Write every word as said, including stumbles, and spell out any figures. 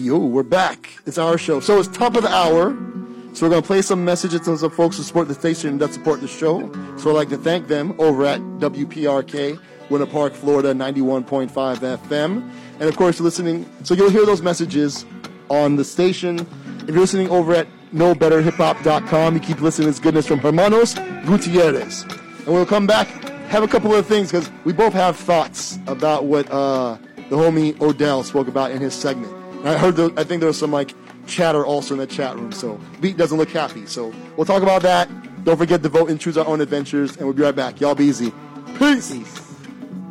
Yo, we're back. It's our show. So it's top of the hour. So we're going to play some messages to some folks who support the station and that support the show. So I'd like to thank them over at W P R K, Winter Park, Florida, ninety-one point five F M. And, of course, you're listening. So you'll hear those messages on the station. If you're listening over at know better hip hop dot com, you keep listening to this goodness from Hermanos Gutierrez. And we'll come back, have a couple of things, because we both have thoughts about what uh, the homie Odell spoke about in his segment. And I heard, the, I think there was some, like, chatter also in the chat room, so Beat doesn't look happy. So we'll talk about that. Don't forget to vote and choose our own adventures, and we'll be right back. Y'all be easy. Peace. Peace.